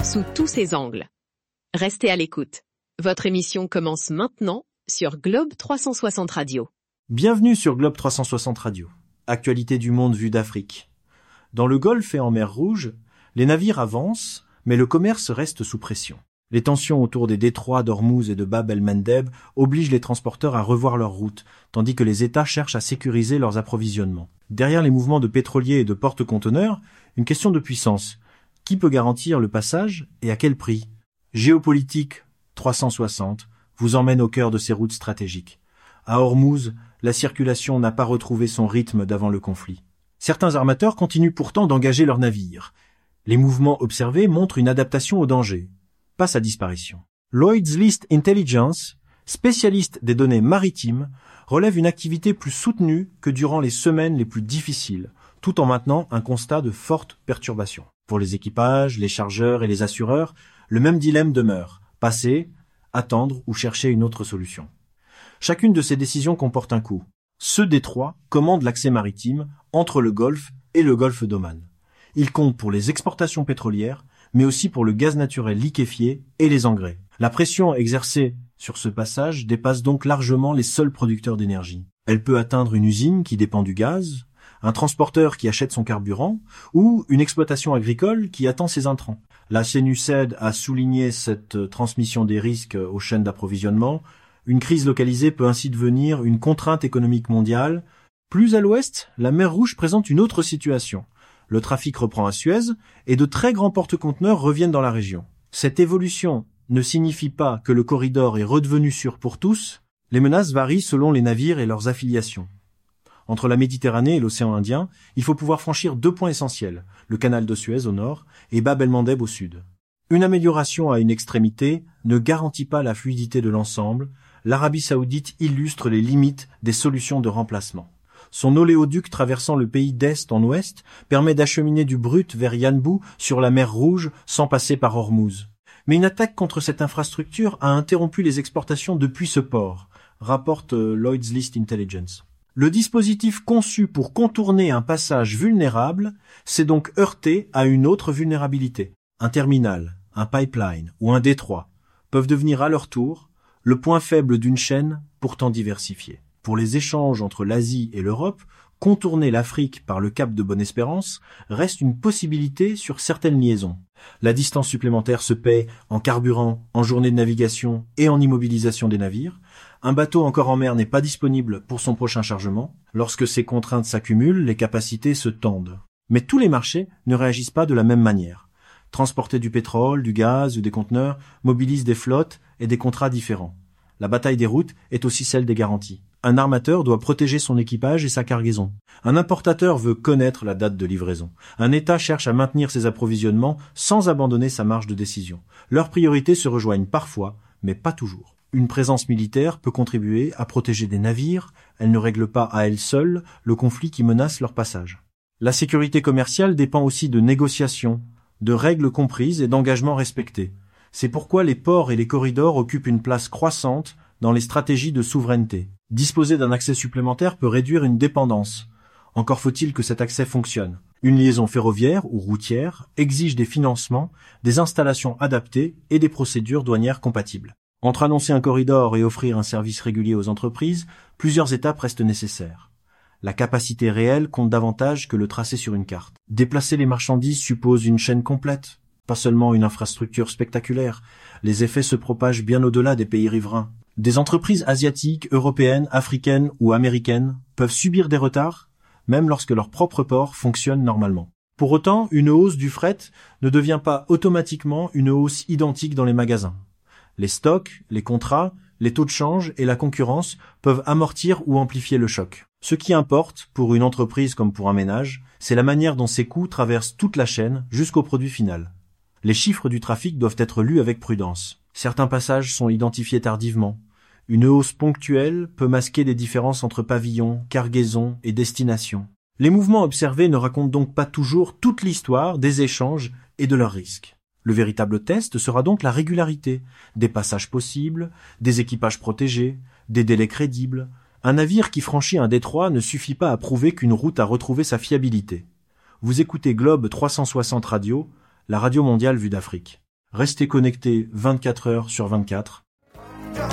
sous tous ses angles. Restez à l'écoute. Votre émission commence maintenant sur Globe 360 Radio. Bienvenue sur Globe 360 Radio. Actualité du monde vue d'Afrique. Dans le Golfe et en mer Rouge, les navires avancent, mais le commerce reste sous pression. Les tensions autour des détroits d'Ormuz et de Bab el-Mandeb obligent les transporteurs à revoir leur route, tandis que les États cherchent à sécuriser leurs approvisionnements. Derrière les mouvements de pétroliers et de porte-conteneurs, une question de puissance. Qui peut garantir le passage et à quel prix ? Géopolitique 360 vous emmène au cœur de ces routes stratégiques. À Ormuz, la circulation n'a pas retrouvé son rythme d'avant le conflit. Certains armateurs continuent pourtant d'engager leurs navires. Les mouvements observés montrent une adaptation au danger. Pas sa disparition. Lloyd's List Intelligence, spécialiste des données maritimes, relève une activité plus soutenue que durant les semaines les plus difficiles, tout en maintenant un constat de forte perturbation. Pour les équipages, les chargeurs et les assureurs, le même dilemme demeure. Passer, attendre ou chercher une autre solution. Chacune de ces décisions comporte un coût. Ce détroit commande l'accès maritime entre le Golfe et le Golfe d'Oman. Il compte pour les exportations pétrolières, mais aussi pour le gaz naturel liquéfié et les engrais. La pression exercée sur ce passage dépasse donc largement les seuls producteurs d'énergie. Elle peut atteindre une usine qui dépend du gaz, un transporteur qui achète son carburant, ou une exploitation agricole qui attend ses intrants. La CNUSED a souligné cette transmission des risques aux chaînes d'approvisionnement. Une crise localisée peut ainsi devenir une contrainte économique mondiale. Plus à l'ouest, la mer Rouge présente une autre situation. Le trafic reprend à Suez et de très grands porte-conteneurs reviennent dans la région. Cette évolution ne signifie pas que le corridor est redevenu sûr pour tous. Les menaces varient selon les navires et leurs affiliations. Entre la Méditerranée et l'océan Indien, il faut pouvoir franchir 2 points essentiels, le canal de Suez au nord et Bab el-Mandeb au sud. Une amélioration à une extrémité ne garantit pas la fluidité de l'ensemble. L'Arabie saoudite illustre les limites des solutions de remplacement. Son oléoduc traversant le pays d'est en ouest permet d'acheminer du brut vers Yanbu sur la mer Rouge sans passer par Ormuz. Mais une attaque contre cette infrastructure a interrompu les exportations depuis ce port, rapporte Lloyd's List Intelligence. Le dispositif conçu pour contourner un passage vulnérable s'est donc heurté à une autre vulnérabilité. Un terminal, un pipeline ou un détroit peuvent devenir à leur tour le point faible d'une chaîne pourtant diversifiée. Pour les échanges entre l'Asie et l'Europe, contourner l'Afrique par le cap de Bonne-Espérance reste une possibilité sur certaines liaisons. La distance supplémentaire se paie en carburant, en journée de navigation et en immobilisation des navires. Un bateau encore en mer n'est pas disponible pour son prochain chargement. Lorsque ces contraintes s'accumulent, les capacités se tendent. Mais tous les marchés ne réagissent pas de la même manière. Transporter du pétrole, du gaz ou des conteneurs mobilise des flottes et des contrats différents. La bataille des routes est aussi celle des garanties. Un armateur doit protéger son équipage et sa cargaison. Un importateur veut connaître la date de livraison. Un État cherche à maintenir ses approvisionnements sans abandonner sa marge de décision. Leurs priorités se rejoignent parfois, mais pas toujours. Une présence militaire peut contribuer à protéger des navires. Elle ne règle pas à elle seule le conflit qui menace leur passage. La sécurité commerciale dépend aussi de négociations, de règles comprises et d'engagements respectés. C'est pourquoi les ports et les corridors occupent une place croissante dans les stratégies de souveraineté. Disposer d'un accès supplémentaire peut réduire une dépendance. Encore faut-il que cet accès fonctionne. Une liaison ferroviaire ou routière exige des financements, des installations adaptées et des procédures douanières compatibles. Entre annoncer un corridor et offrir un service régulier aux entreprises, plusieurs étapes restent nécessaires. La capacité réelle compte davantage que le tracé sur une carte. Déplacer les marchandises suppose une chaîne complète, pas seulement une infrastructure spectaculaire. Les effets se propagent bien au-delà des pays riverains. Des entreprises asiatiques, européennes, africaines ou américaines peuvent subir des retards, même lorsque leur propre port fonctionne normalement. Pour autant, une hausse du fret ne devient pas automatiquement une hausse identique dans les magasins. Les stocks, les contrats, les taux de change et la concurrence peuvent amortir ou amplifier le choc. Ce qui importe, pour une entreprise comme pour un ménage, c'est la manière dont ces coûts traversent toute la chaîne jusqu'au produit final. Les chiffres du trafic doivent être lus avec prudence. Certains passages sont identifiés tardivement. Une hausse ponctuelle peut masquer des différences entre pavillons, cargaisons et destinations. Les mouvements observés ne racontent donc pas toujours toute l'histoire des échanges et de leurs risques. Le véritable test sera donc la régularité, des passages possibles, des équipages protégés, des délais crédibles. Un navire qui franchit un détroit ne suffit pas à prouver qu'une route a retrouvé sa fiabilité. Vous écoutez Globe 360 Radio, la radio mondiale vue d'Afrique. Restez connectés 24 heures sur 24